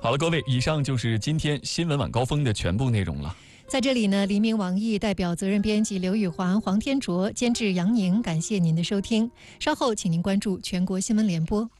好了，各位，以上就是今天新闻晚高峰的全部内容了。 在这里呢，黎明网易代表责任编辑刘宇华、黄天卓，监制杨宁，感谢您的收听。稍后请您关注全国新闻联播。